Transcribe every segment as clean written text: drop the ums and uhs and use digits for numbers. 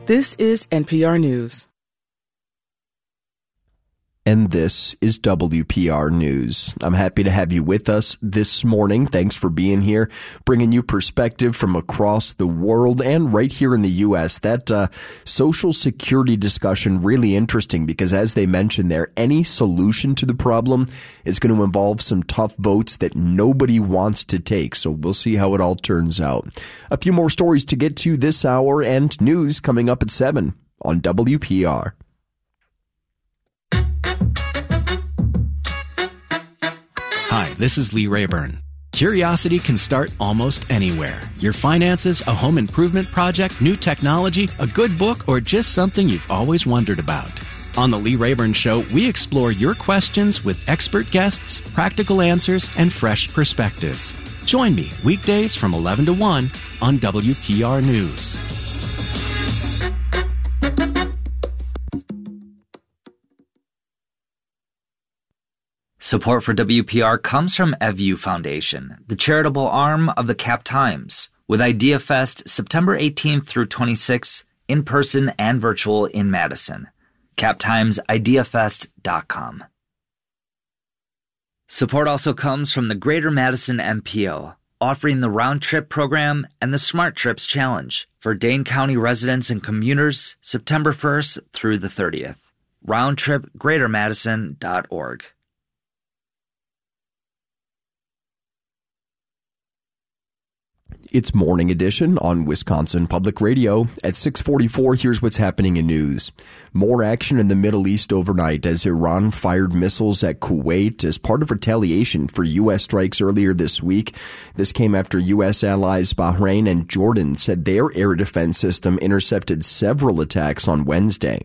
This is NPR News. And this is WPR News. I'm happy to have you with us this morning. Thanks for being here, bringing you perspective from across the world and right here in the U.S. That Social Security discussion, really interesting because as they mentioned there, any solution to the problem is going to involve some tough votes that nobody wants to take. So we'll see how it all turns out. A few more stories to get to this hour and news coming up at 7 on WPR. Hi, this is Lee Rayburn. Curiosity can start almost anywhere. Your finances, a home improvement project, new technology, a good book, or just something you've always wondered about. On The Lee Rayburn Show, we explore your questions with expert guests, practical answers, and fresh perspectives. Join me weekdays from 11 to 1 on WPR News. Support for WPR comes from EVU Foundation, the charitable arm of the Cap Times, with Idea Fest September 18th through 26th, in person and virtual in Madison. CapTimesIdeaFest.com. Support also comes from the Greater Madison MPO, offering the Round Trip program and the Smart Trips Challenge for Dane County residents and commuters September 1st through the 30th. RoundTripGreaterMadison.org. It's Morning Edition on Wisconsin Public Radio. At 6:44, here's what's happening in news. More action in the Middle East overnight as Iran fired missiles at Kuwait as part of retaliation for U.S. strikes earlier this week. This came after U.S. allies Bahrain and Jordan said their air defense system intercepted several attacks on Wednesday.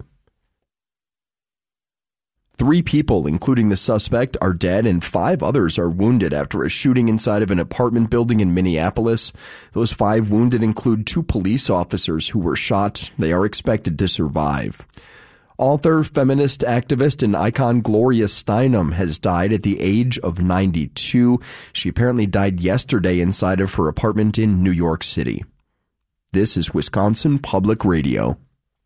3 people, including the suspect, are dead and 5 others are wounded after a shooting inside of an apartment building in Minneapolis. Those 5 wounded include 2 police officers who were shot. They are expected to survive. Author, feminist activist, and icon Gloria Steinem has died at the age of 92. She apparently died yesterday inside of her apartment in New York City. This is Wisconsin Public Radio.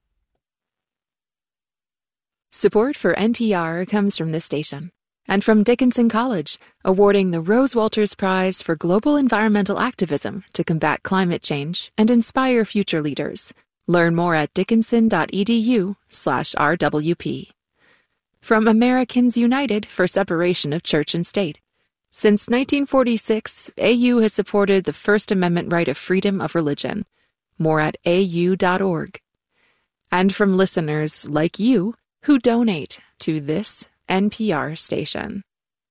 Support for NPR comes from this station and from Dickinson College, awarding the Rose Walters Prize for Global Environmental Activism to combat climate change and inspire future leaders. Learn more at dickinson.edu/RWP. From Americans United for Separation of Church and State. Since 1946, AU has supported the First Amendment right of freedom of religion. More at au.org. And from listeners like you, who donate to this NPR station.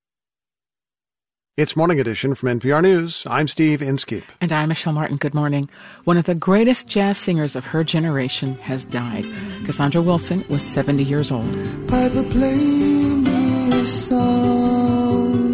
It's Morning Edition from NPR News. I'm Steve Inskeep. And I'm Michelle Martin. Good morning. One of the greatest jazz singers of her generation has died. Cassandra Wilson was 70 years old. Piper, play me a song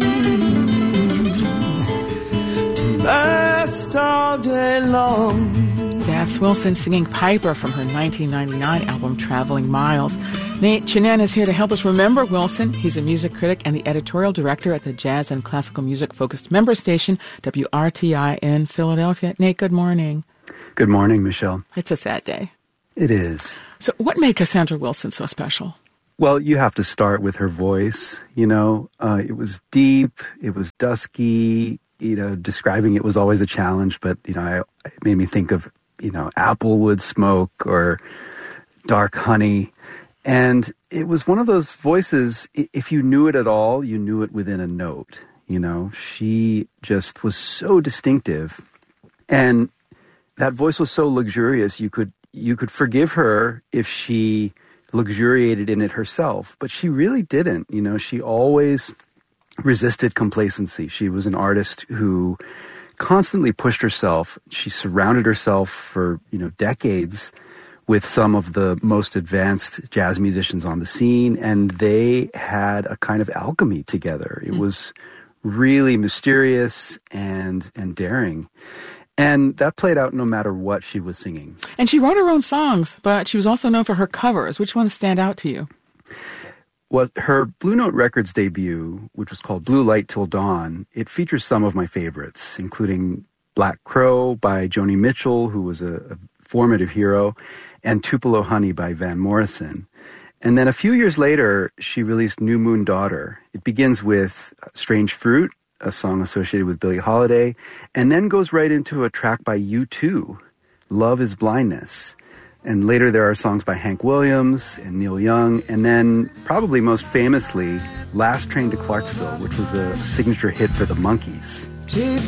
to last all day long. That's Wilson singing Piper from her 1999 album, Traveling Miles. Nate Chinen is here to help us remember Wilson. He's a music critic and the editorial director at the jazz and classical music-focused member station, WRTI in Philadelphia. Nate, good morning. Good morning, Michelle. It's a sad day. It is. So what made Cassandra Wilson so special? Well, you have to start with her voice. You know, it was deep, it was dusky. You know, describing it was always a challenge, but, you know, it made me think of, you know, applewood smoke or dark honey. And it was one of those voices, if you knew it at all, you knew it within a note. You know, she just was so distinctive. And that voice was so luxurious, you could forgive her if she luxuriated in it herself. But she really didn't. You know, she always resisted complacency. She was an artist who constantly pushed herself. She surrounded herself for, you know, decades with some of the most advanced jazz musicians on the scene, and they had a kind of alchemy together. It was really mysterious and daring. And that played out no matter what she was singing. And she wrote her own songs, but she was also known for her covers. Which ones stand out to you? Well, her Blue Note Records debut, which was called Blue Light Till Dawn, it features some of my favorites, including Black Crow by Joni Mitchell, who was a formative hero, and Tupelo Honey by Van Morrison. And then a few years later, she released New Moon Daughter. It begins with Strange Fruit, a song associated with Billie Holiday, and then goes right into a track by U2, Love is Blindness. And later there are songs by Hank Williams and Neil Young, and then probably most famously, Last Train to Clarksville, which was a signature hit for the Monkees.